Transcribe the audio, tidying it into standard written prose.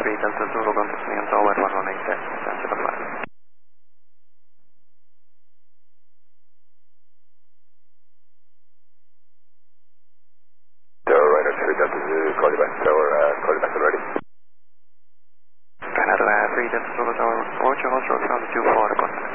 3 Delta Zulu, going to Sneon Tower 118, descend to the flight. Tower, Ryder 3 Delta Zulu, call you back, Tower, call you back already. Ryder 3 Delta Zulu Tower, watch your host road from the 24,